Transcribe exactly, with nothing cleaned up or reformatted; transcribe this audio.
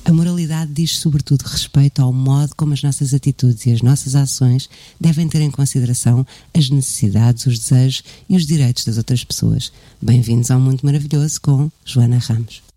A moralidade diz sobretudo respeito ao modo como as nossas atitudes e as nossas ações devem ter em consideração as necessidades, os desejos e os direitos das outras pessoas. Bem-vindos ao Mundo Maravilhoso com Joana Ramos.